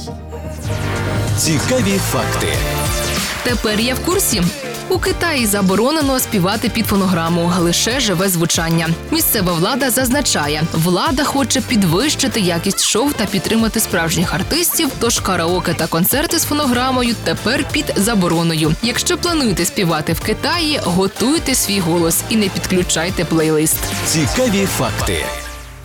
Цікаві факти. Тепер я в курсі. У Китаї заборонено співати під фонограму, лише живе звучання. Місцева влада зазначає, влада хоче підвищити якість шоу та підтримати справжніх артистів, тож караоке та концерти з фонограмою тепер під забороною. Якщо плануєте співати в Китаї, готуйте свій голос і не підключайте плейлист. Цікаві факти.